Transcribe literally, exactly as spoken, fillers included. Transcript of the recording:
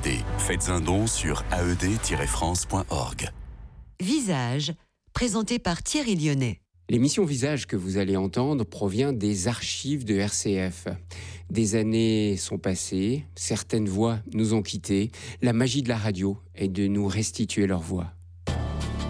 D. Faites un don sur a e d tiret france point org. Visage, présenté par Thierry Lyonnais. L'émission Visage que vous allez entendre provient des archives de R C F. Des années sont passées, certaines voix nous ont quittés. La magie de la radio est de nous restituer leur voix.